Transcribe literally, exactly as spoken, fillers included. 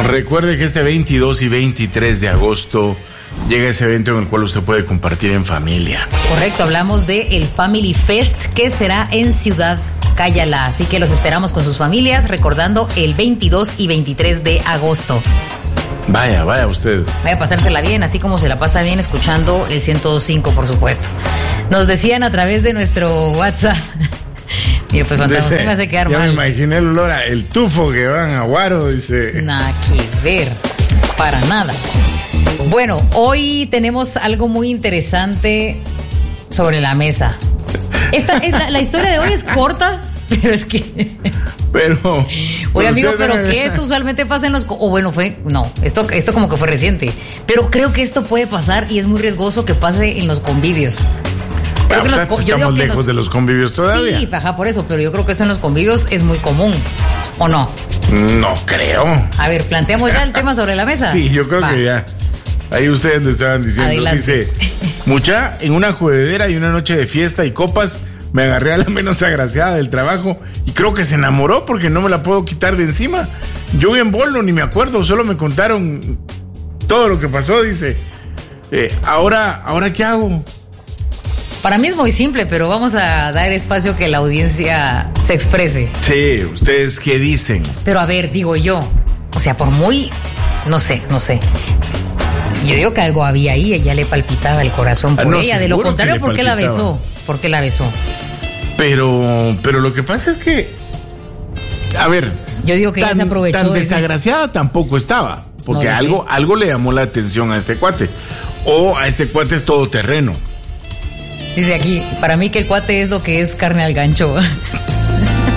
Recuerde que este veintidós y veintitrés de agosto llega ese evento en el cual usted puede compartir en familia. Correcto, hablamos de el Family Fest, que será en Ciudad Cayala. Así que los esperamos con sus familias, recordando el veintidós y veintitrés de agosto. Vaya, vaya usted. Vaya a pasársela bien, así como se la pasa bien escuchando el ciento dos punto cinco, por supuesto. Nos decían a través de nuestro WhatsApp. Mire, pues fantasma, usted me hace quedar ya mal. Me imaginé el olor a el tufo que van a Guaro, dice. Nada que ver, para nada. Bueno, hoy tenemos algo muy interesante sobre la mesa. Esta, esta, la historia de hoy es corta, pero es que... Pero... Oye, amigo, pero ¿qué esto usualmente pasa en los... O bueno, fue... No, esto, esto como que fue reciente. Pero creo que esto puede pasar y es muy riesgoso que pase en los convivios. Creo Bueno, que los, los, yo estamos digo que lejos los, de los convivios todavía. Sí, ajá, por eso. Pero yo creo que esto en los convivios es muy común. ¿O no? No creo. A ver, planteamos ya el tema sobre la mesa. Sí, yo creo Va. que ya. Ahí ustedes lo estaban diciendo. Adelante. Dice, mucha, en una jodedera y una noche de fiesta y copas, me agarré a la menos agraciada del trabajo y creo que se enamoró porque no me la puedo quitar de encima. Yo en bolo ni me acuerdo, solo me contaron todo lo que pasó, dice. Eh, ahora, ¿ahora qué hago? Para mí es muy simple, pero vamos a dar espacio que la audiencia se exprese. Sí, ¿ustedes qué dicen? Pero a ver, digo yo, o sea, por muy, no sé, no sé. Yo digo que algo había ahí, ella le palpitaba el corazón por ah, no, ella. De lo contrario, ¿por qué la besó? ¿Por qué la besó? Pero, pero lo que pasa es que, a ver, yo digo que tan, ella se aprovechó. Tan de desagraciada ese... tampoco estaba, porque no algo, sé. algo le llamó la atención a este cuate. O a este cuate es todoterreno. Dice aquí, para mí que el cuate es lo que es carne al gancho.